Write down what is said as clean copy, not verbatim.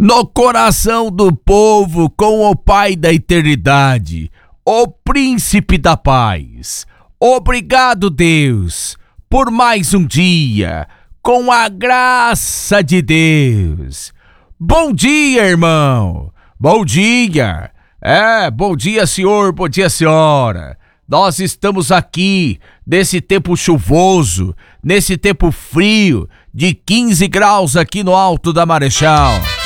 no coração do povo com o Pai da eternidade, o Príncipe da Paz. Obrigado, Deus, por mais um dia, com a graça de Deus. Bom dia, irmão. Bom dia. Bom dia, senhor. Bom dia, senhora. Nós estamos aqui, nesse tempo chuvoso, nesse tempo frio, de 15 graus aqui no Alto da Marechal.